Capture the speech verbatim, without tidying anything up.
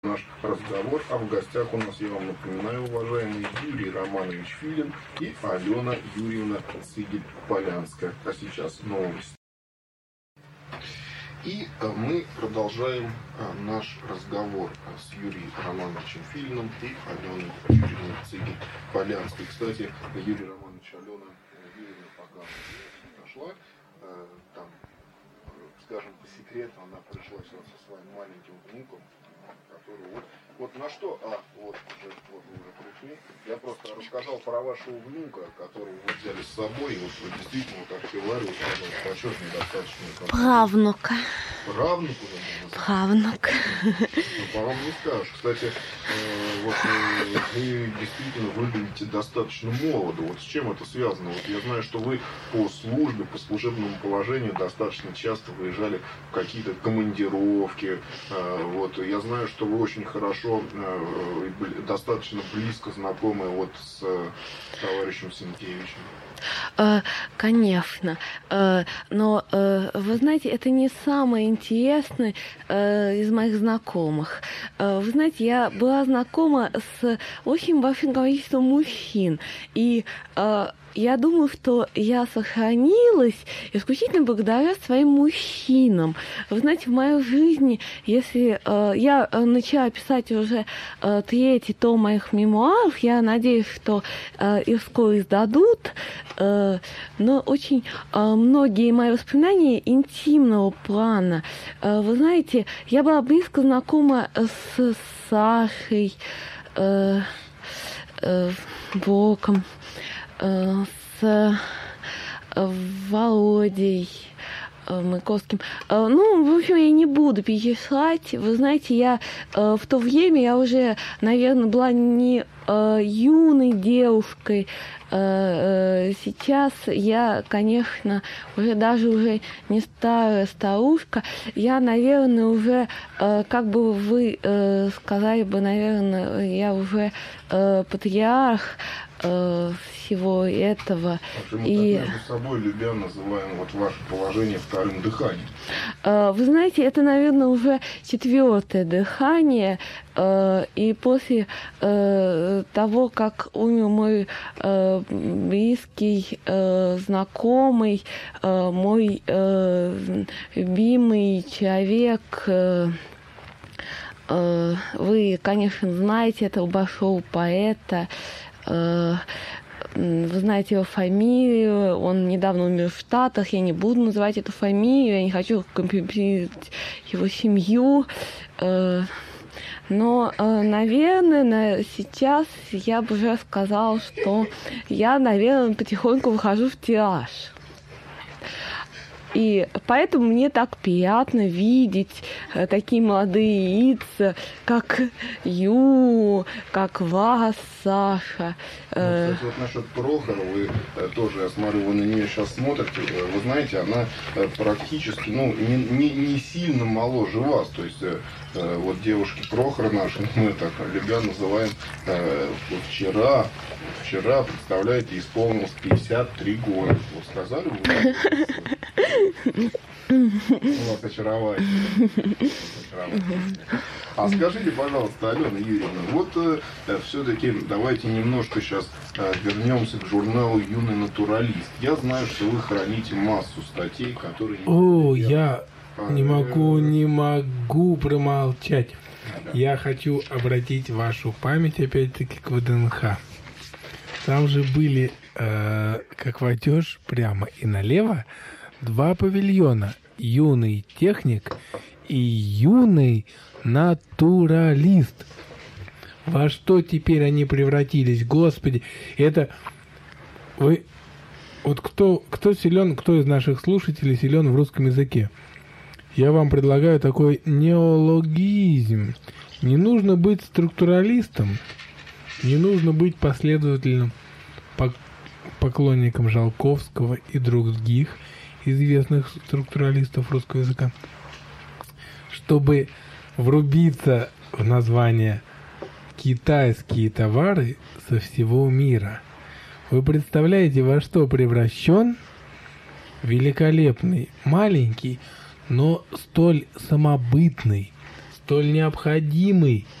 Наш разговор, а в гостях у нас, я вам напоминаю, уважаемый Юрий Романович Филин и Алена Юрьевна Цигель-Полянская. А сейчас новости. И мы продолжаем наш разговор с Юрием Романовичем Филиным и Аленой Юрьевной Цигель-Полянской. Кстати, Юрий Романович, Алена Юрьевна пока не дошла. Там, скажем по секрету, она пришла сюда со своим маленьким внуком, который вот, вот на что, а, вот уже, вот вы уже пришли. Я просто рассказал про вашего внука, которого вы взяли с собой, и вот вы действительно, как говорил, почетный достаточно. Правнука. Правнук уже? Правнук. Ну, по-моему, не скажешь. Кстати, э, вот э, вы действительно выглядите достаточно молодо. Вот с чем это связано? Вот я знаю, что вы по службе, по служебному положению достаточно часто выезжали в какие-то командировки. Э, вот я знаю, что вы очень хорошо, э, достаточно близко знакомы вот с э, товарищем Сенкевичем. Конечно. Но, вы знаете, это не самое интересное из моих знакомых. Вы знаете, я была знакома с очень большим количеством мужчин. И я думаю, что я сохранилась исключительно благодаря своим мужчинам. Вы знаете, в моей жизни, если э, я начала писать уже э, третий том моих мемуаров, я надеюсь, что э, их скоро издадут, э, но очень э, многие мои воспоминания интимного плана. Э, вы знаете, я была близко знакома с Сашей э, э, Блоком, с Володей Маяковским. Ну, в общем, я не буду перечислять. Вы знаете, я в то время, я уже, наверное, была не юной девушкой. Сейчас я, конечно, уже даже уже не старая старушка. Я, наверное, уже, как бы вы сказали бы, наверное, я уже патриарх всего этого. А мы и... так между собой любя называем вот ваше положение вторым дыханием. Вы знаете, это, наверное, уже четвертое дыхание. И после того, как умер мой близкий, знакомый, мой любимый человек, вы, конечно, знаете этого большого поэта, вы знаете его фамилию, он недавно умер в Штатах, я не буду называть эту фамилию, я не хочу компрометировать его семью, но, наверное, сейчас я бы уже сказала, что я, наверное, потихоньку выхожу в тираж. И поэтому мне так приятно видеть э, такие молодые лица, как Ю, как вас, Саша. Э... Ну, кстати, вот насчет Прохора, вы э, тоже, я смотрю, вы на нее сейчас смотрите, э, вы знаете, она э, практически, ну, не, не, не сильно моложе вас, то есть э, э, вот девушки Прохора наши, мы так любя называем, э, вчера, вчера, представляете, исполнилось пятьдесят три года. Вот сказали вы? У вас очарование. А скажите, пожалуйста, Алена Юрьевна, вот э, все-таки давайте немножко сейчас э, вернемся к журналу «Юный натуралист». Я знаю, что вы храните массу статей, которые... О, я а, не могу, э... не могу промолчать. Да. Я хочу обратить вашу память опять-таки к ВДНХ. Там же были, э, как войдешь прямо и налево, два павильона. Юный техник и юный натуралист. Во что теперь они превратились? Господи, это... Вы... Вот кто, кто силен, кто из наших слушателей силен в русском языке? Я вам предлагаю такой неологизм. Не нужно быть структуралистом, не нужно быть последовательным поклонником Жалковского и других известных структуралистов русского языка, чтобы врубиться в название «Китайские товары со всего мира». Вы представляете, во что превращен великолепный, маленький, но столь самобытный, столь необходимый